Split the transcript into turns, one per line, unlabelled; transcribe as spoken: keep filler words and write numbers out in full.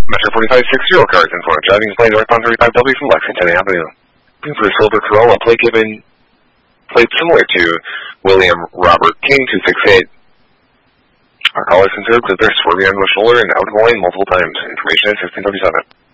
Metro forty-five six zero cars in front. Driving plate northbound thirty-five W from Lexington Avenue. Looking for a silver Corolla, plate given, plate similar to William Robert King two six eight. Our call is considered because they're swerving on the shoulder and outgoing multiple times. Information is fifteen thirty-seven.